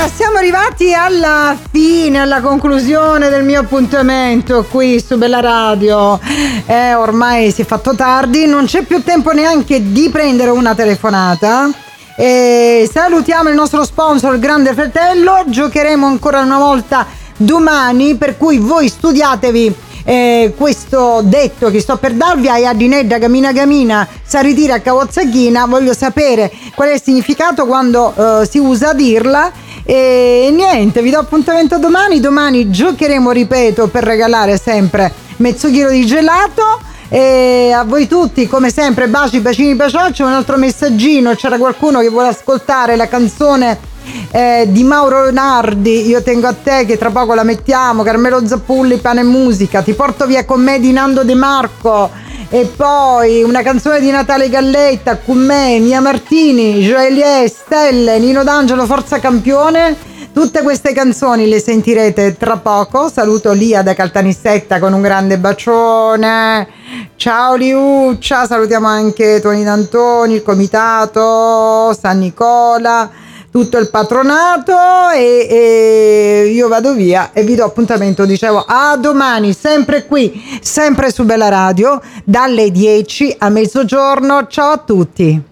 siamo arrivati alla fine, alla conclusione del mio appuntamento qui su Bella Radio. Ormai si è fatto tardi, non c'è più tempo neanche di prendere una telefonata. Salutiamo il nostro sponsor, il Grande Fratello. Giocheremo ancora una volta domani, per cui voi studiatevi questo detto che sto per darvi: a Dinedda gamina gamina sa ritira a cavozzacchina. Voglio sapere qual è il significato quando si usa a dirla. E niente, vi do appuntamento domani giocheremo, ripeto, per regalare sempre mezzo chilo di gelato. E a voi tutti come sempre baci, bacini, baciocci. Un altro messaggino: c'era qualcuno che vuole ascoltare la canzone di Mauro Leonardi, Io tengo a te, che tra poco la mettiamo. Carmelo Zappulli, Pane e Musica, Ti porto via con me di Nando De Marco. E poi una canzone di Natale Galletta con me, Mia Martini, Joelie, Stelle, Nino D'Angelo, Forza Campione. Tutte queste canzoni le sentirete tra poco. Saluto Lia da Caltanissetta con un grande bacione. Ciao Liuccia, salutiamo anche Toni D'Antoni, il comitato, San Nicola, tutto il patronato, e io vado via e vi do appuntamento, dicevo, a domani, sempre qui, sempre su Bella Radio, dalle 10 a mezzogiorno. Ciao a tutti.